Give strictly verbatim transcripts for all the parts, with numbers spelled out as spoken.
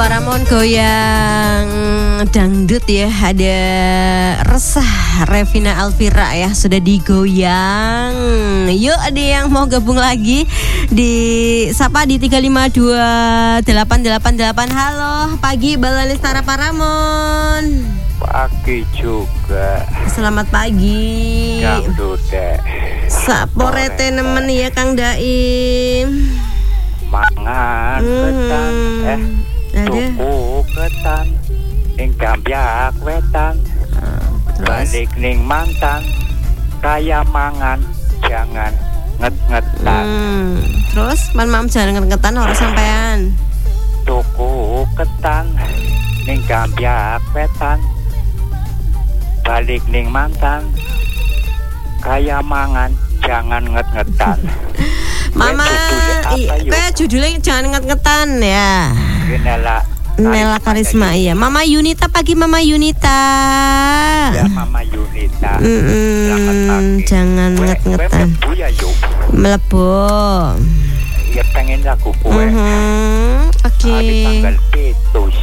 Paramon goyang dangdut ya. Ada Resah Revina Alvira ya, sudah digoyang. Yuk, ada yang mau gabung lagi di Sapa di tiga lima dua delapan delapan delapan. Halo, pagi Balalestara Paramon. Pagi juga. Selamat pagi. Dangdut deh. Saporete nemen ya Kang Daim. Mangan ketan eh tuku ketan ing Gambyak Wetan. Balik ning mantan kaya mangan jangan nget-ngetan. Hmm. Terus man mam jangan nget-ngetan orang sampean. Tuku ketan ning Gambyak Wetan. Balik ning mantan kaya mangan jangan nget-ngetan. Mama, iya, judulnya jangan nget-ngetan ya. Nela Nela Karisma iya. Mama Yunita pagi Mama Yunita. Ya Mama Yunita. Mm-mm, jangan nget-ngetan. Melebu ya yuk. Melebu. Ya pengen lagu kue. Mm-hmm. Oke. Okay. Tanggal pitus.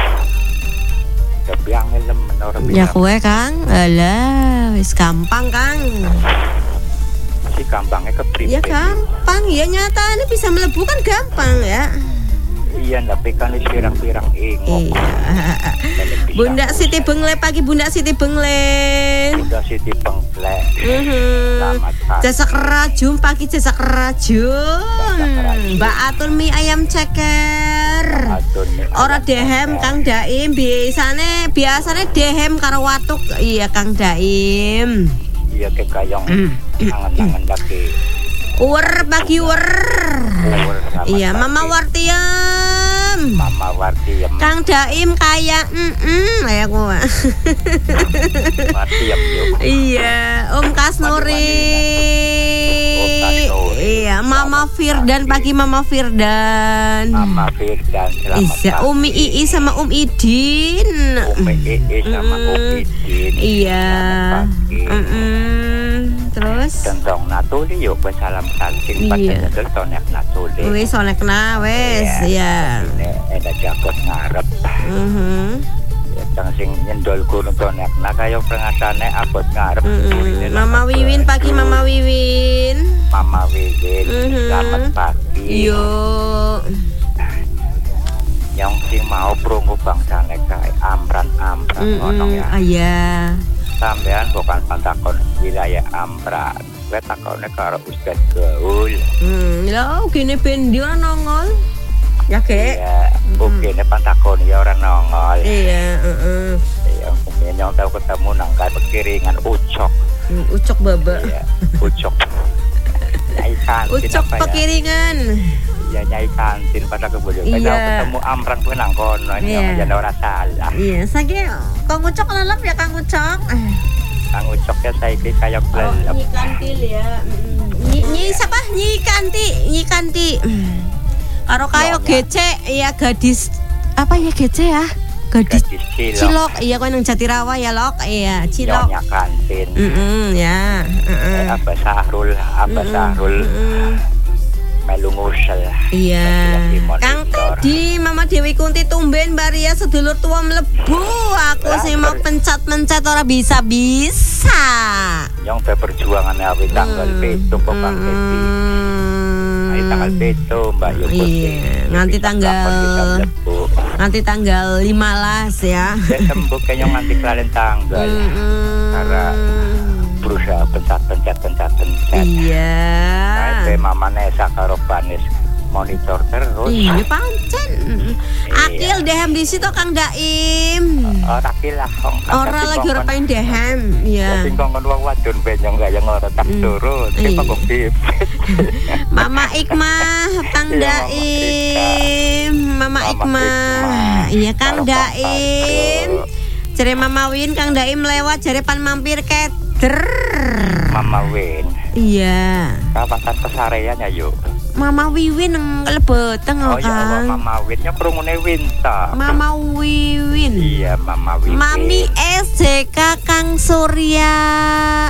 Kebiang lem menor. Ya kue Kang. Alah, wis gampang Kang. Gampangnya kepriben. Ya gampang, ya nyata ini bisa melebu kan gampang ya. Iya, tapi kan pirang-pirang ingok. Iya. Bunda Siti Bengle pagi Bunda Siti Bengle. Bunda Siti Bengle. Mm-hmm. Selamat pagi. Jasa kerajun pagi jasa kerajun. Mbak Atun mie ayam ceker. Ora dehem Kang Daim, biasane biasane dehem karo watuk. Iya Kang Daim. Iya ke kayong angen-angen lagi. Ur pagi ur. Iya Mama Wartiem. Mama Wartiem. Kang Daim kayak mm ya gua. Wartiem yuk. Iya Om Kasnuri. Iya Mama Firdan pagi Mama Firdan. Mama Firdan selamat Iya Umi Ii sama Om Idin. Umi Ii sama Om Idin. Iya. Terus tentang natuli yuk bersalam salting pada tonek natuli. Wes sonekna wes ya. Ini ada jagot ngarep. Mhm. Ya tang sing nyendol gunung tonekna kaya pengasane abot ngarep. Mama Wiwin pagi Mama Wiwin. Mama Wiwin selamat pagi. Yuk. Yang sing mau prungu bangsane kae Amran-Amran ngono ya. Iya. Sampean bukan pantakon wilayah Ambran. Kowe takone karo Ustaz Gaul. Hmm, lho gini ben ndi ora nongol. Ya ke? Iya, bukine pantakon ya ora nongol. Iya, heeh. Iya, mungkin yang tahu ketemu nang kae pekiringan ucok. Hmm, ucok baba. Iya, ucok. Nyai kantin. Ucok pekiringan. Ya nyai kantin pada kebojong. Iya. Ketemu Amran pun nang kono ini yang ora salah. Iya, saiki Kang Ucok lelep ya Kang Ucok. Kang Ucok ya saiki kaya lelep. Nyi Kantil ya. Nyi, nyi siapa? Nyi Kanti, Nyi Kanti. Karo kayo gece ya gadis apa ya gece ya? Gadis, gadis cilok. cilok. Iya kowe nang Jatirawa ya, Lok. Iya, cilok. Nyonya kantin. Heeh, ya, heeh. Eh, apa Sahrul, apa Sahrul. Melu ngusel. Iya. Kang tadi Mama Dewi Kunti tumben Baria sedulur tua mlebu. Aku sih mau pencet-pencet ora bisa-bisa. Yang perjuangannya awi tanggal pitu kok Kang Teti. Ayo tanggal pitu Mbak Yukuti. Iya, nanti tanggal nanti tanggal lima belas ya. Ya sembuh kayaknya nanti kalian tanggal. Karena berusaha pencet-pencet-pencet-pencet. Iya. Nah, Mama Nesa karo Banis monitor terus. Iya pancen. Akil dehem di situ Kang Daim. Ora akil lah kong. Ora lagi ora pengen dehem. Iya. Sing kongkon wong wadon benyong gak yang ora tak turun. Siapa kok bibit. Mama Ikmah Kang Daim. Mama Ikmah. Iya Kang Daim. Jare Mama Win Kang Daim lewat jare pan mampir ket. Mama Win. Iya. Kawasan pesarean ya yuk. Mama Wiwin nang lebeteng oh, Kang. Oh ya Mama Win nya krungune Winta. Mama Wiwin. Iya Mama Wiwin. Mami S J K Kang Surya. Selamat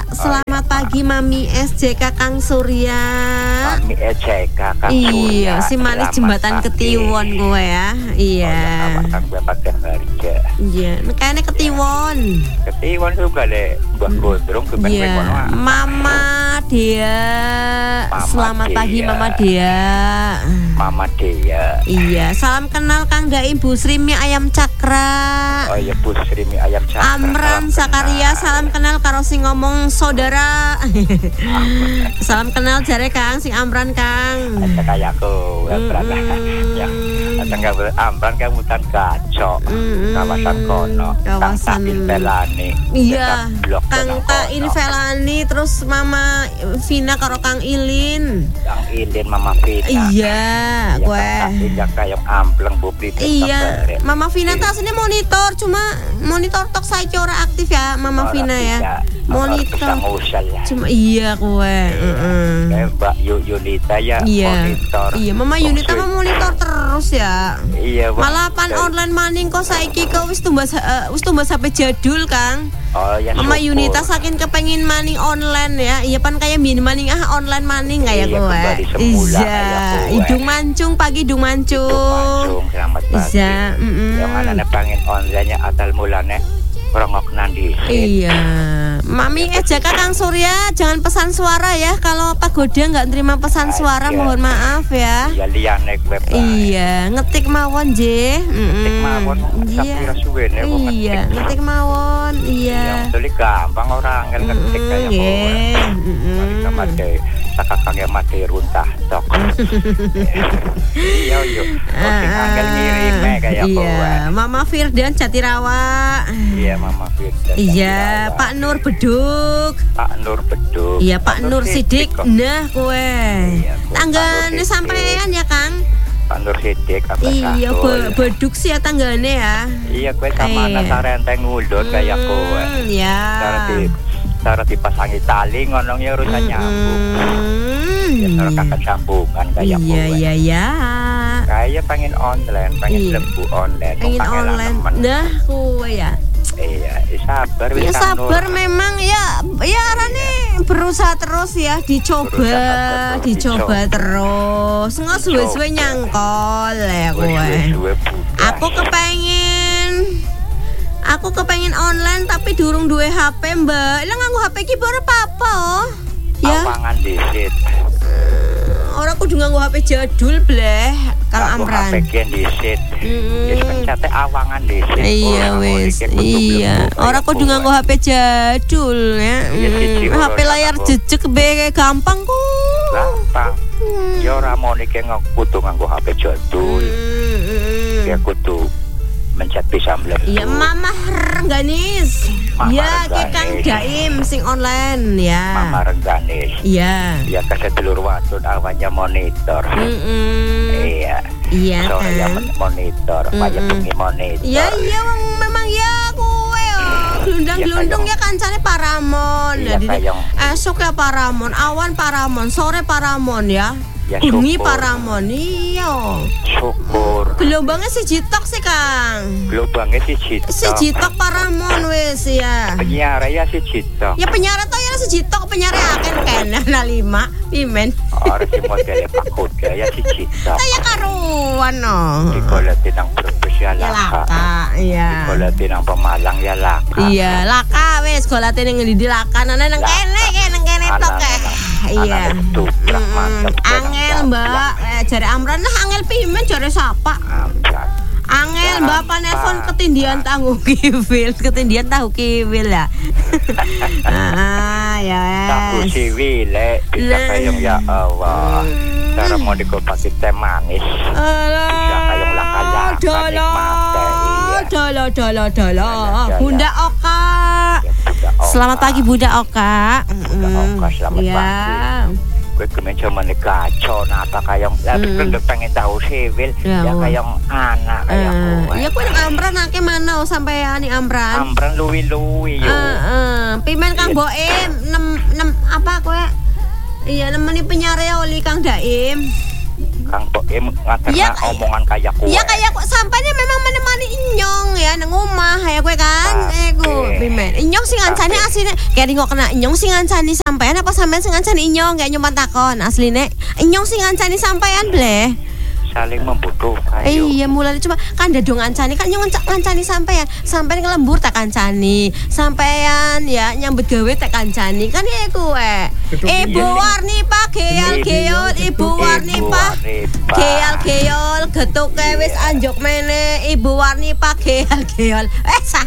Selamat pagi Mami S J K Kang Surya. Mami S J K Kang Iya, Surya. si manis jembatan Ketiwon gue ya. Iya. Kawasan gue pakai harga. Iya, kayaknya Ketiwon. Ketiwon juga deh, buat gondrong ke ben Iya. Mama Dea. Mama Selamat Dea. pagi Mama Dea. Mama Dea. Iya, salam kenal Kang Daim Bu Srimi Ayam Cakra. Oh iya, Bu Srimi Ayam Cakra. Amran Sakaria, salam kenal karo sing ngomong saudara. Salam kenal jare Kang sing Amran Kang. Ada kayak aku, Amran ya. Ada nggak Amran kayak hutan gacok, kawasan kono, Kawasan Kang Belani. Iya, Kang Tail Velani, terus Mama Vina karo Kang Ilin. Kang Ilin, Mama Vina. Iya, gue. Iya kayak ampleng Bu Priti. Iya, Mama Vina tuh aslinya monitor, cuma monitor tok saya ora aktif ya, Mama Vina ya. Monitor. Cuma iya gue. Kayak Mbak Yunita ya monitor. Iya, Mama Yunita mah monitor terus ya. Iya, malah pan online maning kok saiki kok wis tumbas uh, wis tumbas H P jadul Kang. Oh ya. Mama Yunita saking kepengin maning online ya. Iya pan kayak min maning ah online maning kayak gue. Iya. Hidung mancung pagi hidung mancung. Hidung mancung selamat pagi. Iya, mm-mm. Yang ana pengen online-nya asal mulane rongok nandi. Iya. Mami S J K Kang Surya, jangan pesan suara ya. Kalau Pagoda nggak terima pesan suara, mohon maaf ya. Iya, liyane web. Iya, ngetik mawon J. Ngetik mawon. Iya. Iya, ngetik mawon. Iya. Yang tuli gampang orang ngetik kayak Nggih. Heeh. Mate sakakang mate runtah tok. Iya, yo. Sing angel ngirim kayak kowe. Iya, Mama Firdan Jatirawa. Iya, Mama Firdan. Iya, Pak Nur Beduk. Pak Nur Beduk. Iya, Pak Nur Sidik. Nah, kowe. Tanggane sampean ya, Kang? Pak Nur Sidik apa Iya, be beduk sih ya tanggane ya. Iya, kowe sama ana sarenteng ngundut kayak kowe. Iya. Cara di cara dipasangi tali ngono ya urusan nyambung. Ya cara kakak sambungan kayak kowe. Iya, iya, iya. Kayak pengen online, pengen lembu online, pengen online. Nah, kowe ya. Iya, sabar ya sabar memang ya ya arane berusaha terus ya dicoba berusaha terus, dicoba dicoba terus nggak suwe-suwe nyangkol ya kowe. Aku kepengen aku kepengen online tapi durung duwe H P mbak. Lah nganggo H P ki ora apa-apa oh. Ya. Awangan disit. Orang aku juga nganggo H P jadul bleh Kang Amran. H P ki disit. Wis pencate awangan disit. Iya wis. Iya. Orang aku juga nganggo H P jadul ya. H P layar jejeg be gampang ku. Gampang. Ya ora mau nek kudu nganggo H P jadul. Ya kudu mencet bisa mlebu. Iya Mama Rengganis. Ya ke Kang Daim sing online ya. Mama Rengganis. Iya. Ya kasih telur watun awalnya monitor. Iya. Iya. Soalnya monitor, banyak bengi monitor. Iya iya memang ya kowe glundang-glundung ya kancane Paramon. Iya, jadi esok ya Paramon, awan Paramon, sore Paramon ya. Ya, bengi Paramon iya. Syukur. Gelombangnya si jitok sih Kang. Gelombangnya si jitok. Si jitok Paramon wes ya. Penyiar ya si jitok. Ya penyiar tuh ya si jitok penyiar akan kena na lima pimen. Orang si modelnya pakut ya si jitok. Kayak karuan no. Dikoletin yang berbesar ya laka. Iya. Dikoletin yang Pemalang ya laka. Iya laka wes koletin yang di laka. Nana nang kene kene kene tok ya. Iya. Angel mbak, eh, jari Amran lah angel pimen jari sapa? Angel mbak apa nelfon ketindian tahu kiwil, ketindian tahu kiwil ya. Ah ya. Tahu siwil, bisa kayong ya Allah. Cara mau dikopasin teh manis. Bisa kayong lakalah. Dolo, dolo, dolo, dolo. Bunda Oka. Selamat pagi Bunda Oka. Bunda Oka selamat pagi. Gue kena cuma dikacau, apa kayak tapi kan pengen tahu civil ya kayak anak kayak gue. Ya gue Amran nake mana sampai ani Amran. Amran luwi luwi yo. Pimen Kang Boim nem nem apa gue? Iya nemeni penyare oli Kang Daim. Kang Boim ngaterna ya, omongan kayak kowe. Ya kayak kok sampainya memang menemani inyong ya nang omah ya kowe kan. Eh ku pimen. Inyong sing ngancani asline kayak kok kena inyong sing ngancani sampean apa sampean sing ngancani inyong kayak nyuman takon asline. Inyong sing ngancani sampean bleh. Saling membutuhkan. Eh, iya mulai cuma kan dado ngancani kan nyong ngancani sampean. Sampean ngelembur tak kancani. Sampean ya nyambut gawe tak kancani. Kan ya kowe. Ibu Warni Pak geol geol Ibu Warni Pak. Geol geol getuk wis anjuk mene Ibu Warni Pak geol geol. Eh sa.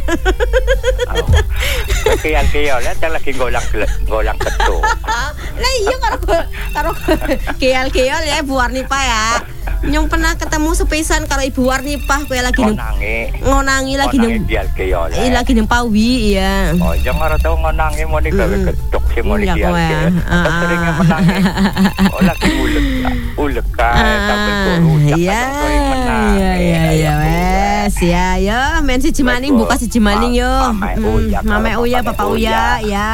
Geol geol ya lagi golang golang getuk. Lah iya karo karo geol geol ya Ibu Warni Pak ya. Nyong pernah ketemu sepisan karo Ibu Warni Pah kowe lagi ngonangi. Ngonangi lagi nang dial-geol. Iya lagi nang Pawi iya. Oh, jeng ora tau ngonangi moni gawe gedok sih moni dial. Seringnya menangi. Oh, lagi ulek. Ulek kae tambel guru. Iya. Iya iya iya wes ya yo men siji maning buka siji maning yo. Mama Uya, Papa Uya ya.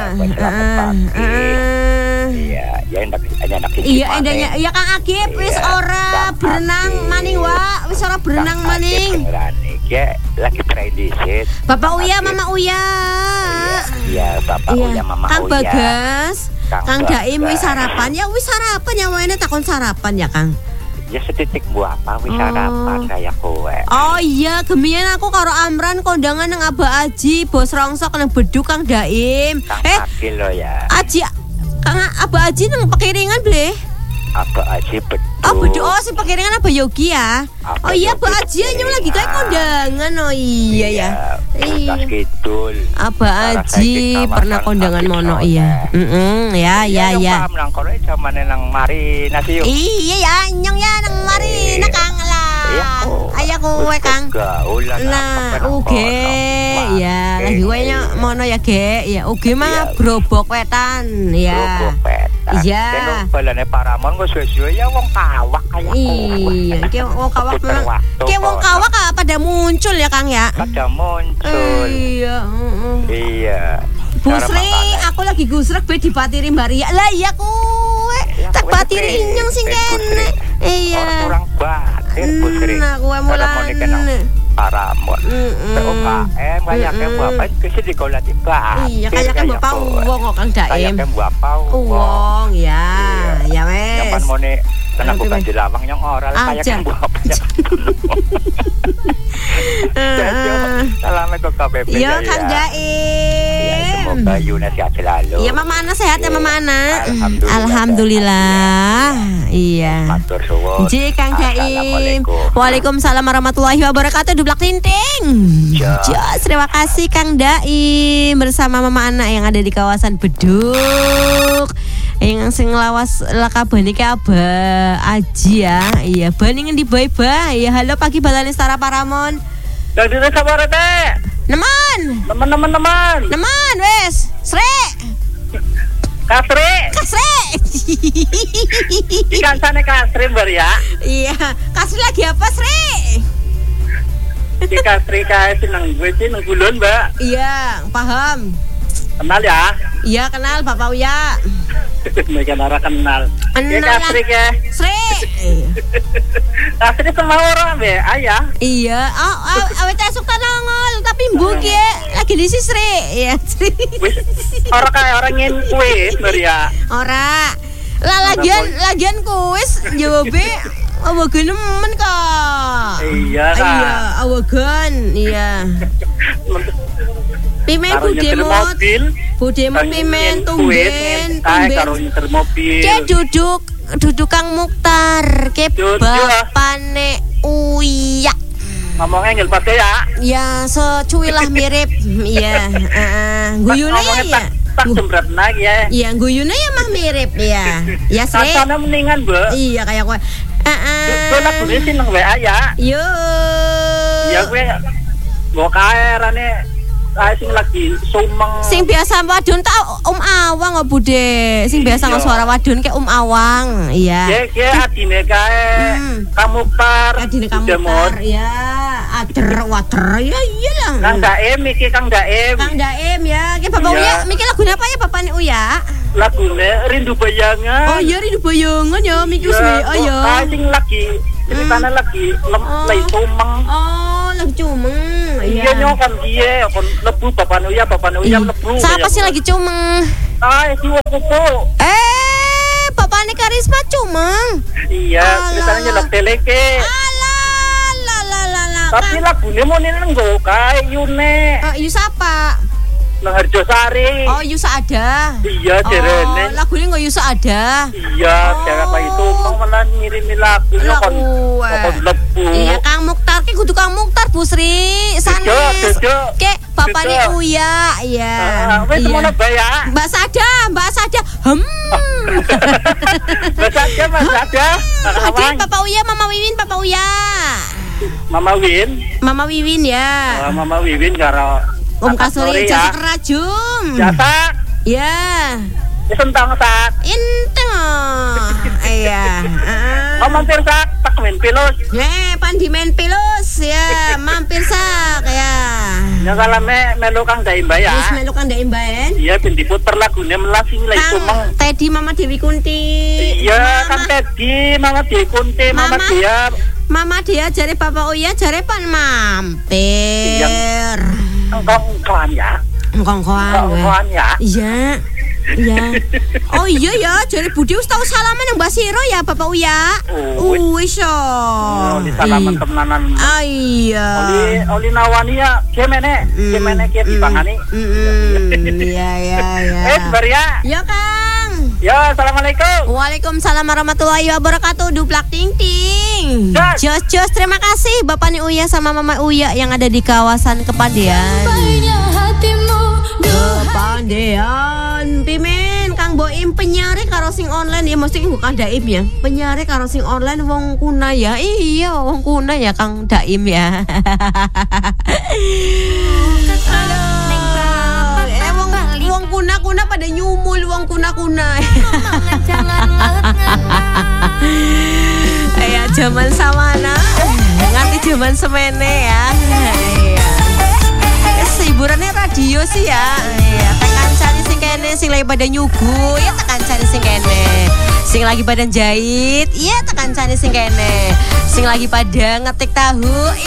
Iya, ya endak endak. Iya endanya ya Kang Agip wis ora berenang maning wa wis ora berenang maning. Ya lagi tradisit. Bapak Uya, Mama Uya. Iya, Bapak Uya, Mama Uya. Kang Bagas, Kang Daim wis sarapan ya wis sarapan ya wene takon sarapan ya Kang. Ya setitik buah apa wis sarapan kayak kowe. Oh iya, gemian aku karo Amran kondangan nang Abah Aji, bos rongsok nang Beduk Kang Daim. Eh, Aji lo ya. Aji Kang Abah Aji nang Pekiringan bleh. Abah Aji Beduk. Oh Beduk, oh si Pekiringan Abah Yogi ya. Oh iya Abah Aji nyong lagi kayak kondangan. Oh iya ya. Iya. Kidul. Abah Aji pernah kondangan mono iya. Heeh, ya ya ya. Nang kono zamane nang mari nasi yo. Iya ya, nyong ya nang mari nak Kang lah. Aya kowe Kang. Nah, oke. Ya, lagi kowe mono ya, Ge. Ya, oke mah Grobok Wetan ya. Grobok Wetan. Iya. Balane Paramon kok suwe-suwe ya wong kawak kayak kowe. Iya, ki wong kawak memang. Ki wong kawak pada muncul ya Kang ya. Pada muncul. Iya, heeh. Iya. Busri, aku lagi gusrek be dipatiri Mbak Ria. Lah iya kowe. Tak patiri inyong sing kene. Iya. Kurang batir Busri. Nah, kowe mulan. Paramon. P O K M kayaknya bapak kesi dikolah tiba. Iya, kayaknya bapak uang kok Kang Daim. Kayaknya bapak uang. Ya, ya wes. Yang pan mone kena bukan di lawang yang oral kayaknya bapak. Selamat ke K P P. Yo Kang Daim. Semoga Yuna sehat selalu. Iya Mama Ana sehat ya Mama Ana. Alhamdulillah. Iya. Matur suwun. Ji Kang Daim. Waalaikumsalam warahmatullahi wabarakatuh. Dublak tinting. Jos, terima kasih Kang Daim bersama Mama Ana yang ada di kawasan Beduk. Yang sing lawas lakabane ki Abah Aji ya. Iya, bandingin di bye-bye. Ya halo pagi Balani Setara Paramon. Dadi sabar teh. Neman. Teman-teman teman. Neman wes. Sre. Kasre. Kasre. Ikan sana kasre bar ya. Iya, kasre lagi apa Sre? Di kasre kae seneng gue sih nang Kulon, Mbak. Iya, paham. Kenal ya? Iya, kenal Bapak Uya. Mereka nara kenal. Ya kasre ke. Sre. Kasre sama orang be, ayah. Iya, oh, awet esuk tanongol tapi mbok ya lagi di Sre. Iya, Sre. Orang kayak orang ngin kuis, Maria. Ora. Lah lagian lagian kuis jawabe awagan nemen kok. Iya kak. Iya, awagan, iya. Pimen budemot, budemot pimen tumben, tumben. Ke duduk, duduk Kang Mukhtar, ke bapane Uya. Ngomongnya ngel pasti ya? Ya, secuil lah mirip, iya. Guyune ya. Tak sembrat lagi ya. Iya, guyune ya mah mirip ya. Ya Sre. Kasana mendingan, Bu. Iya, kayak kowe. Heeh. Kowe nak tulis nang W A ya. Yo. Ya kowe mbok kae rane kae sing lagi sumeng. Sing biasa wadon tak Om Awang kok Bude. Sing biasa nggo suara wadon ke Om Awang. Iya. Ya, ya adine kae kamu par. Adine kamu par. Ya, ader water. Ya iyalah. Kang Daim iki Kang Daim. Kang Daim ya. Ki Bapak Uya, mikir lagu apa ya Bapakne Uya? lagune Rindu Bayangan. Oh iya Rindu Bayangan ya, Miki wis ya, W A ya. Oh, sing lagi ceritanya hmm. lagi lem, oh. lagi cumeng. Oh, lagi cumeng. Iya nyokan dia, kon lebu bapak Uya, bapak Uya lebu. Siapa sih lagi cumeng? Ah, si Wokupo. Eh, bapaknya Karisma cumeng. Iya, ceritanya nyelok teleke. Alah, la la la la. Tapi lagune mau nenggo kae Yune. Oh, Yu siapa? Nang Harjosari. Oh, Yusa ada. Iya, derene. Oh, lagunya nggak Yusa ada. Iya, oh. Cara apa itu mau malah ngirimi lagunya kon kon lebu. Iya, Kang Mukhtar ki kudu Kang Mukhtar Bu Sri. Sanes. Kek bapaknya Uya, iya. Ah, wis mono bae ya. Mbak Sada, Mbak Sada. Hem. Mbak Sada, Mbak Sada. Hadir Papa Uya, Mama Wiwin, Papa Uya. Mama Win. Mama Wiwin ya. Oh, Mama Wiwin karo Om Kasuri jasa kerajum. Jasa. Ya. Sentang sak. Inteng. Iya. Oh mampir sak, tak main pilus. Eh, pandi main pilus ya, mampir sak ya. Ya kalau me melu Kang Daimba ya. Wis melu Kang Daimba en. Iya ben diputer lagune melas sing lagi cumeng. Teddy Mama Dewi Kunti. Iya, Kang Teddy, Mama Dewi Kunti, Mama dia. Mama dia jare Bapak Uya jare pan mampir. Engkong-engkongan ya. Engkong-engkongan. Engkong-engkongan ya. Iya. Iya. Oh iya ya, jare Budi wis tau salaman yang Mbak Siro ya Bapak Uya. Oh, wis yo. Oh, di salaman temenanan. Ah iya. Oli oli nawani ya, kemene, kemene ki dipangani. Iya iya iya. Eh, sebar ya. Ya, Kang. Ya, assalamualaikum. Waalaikumsalam warahmatullahi wabarakatuh. Duplak ting ting. Jos jos, terima kasih Bapak Ni Uya sama Mama Uya yang ada di kawasan Kepandian. Kepandian, Pimen, Kang Boim penyiar karo sing online ya mesti bukan Daim ya. Penyiar karo sing online wong kuna ya. Iya, wong kuna ya Kang Daim ya. Halo. Eh wong wong kuna-kuna pada nyumul wong kuna-kuna. Ya zaman samana nganti zaman semene ya. Iya. Hiburannya radio sih ya. Iya, tekan cari sing kene sing lagi pada nyugu, ya tekan cari sing kene. Sing lagi pada jahit, iya tekan cari sing kene. Sing lagi pada ngetik tahu.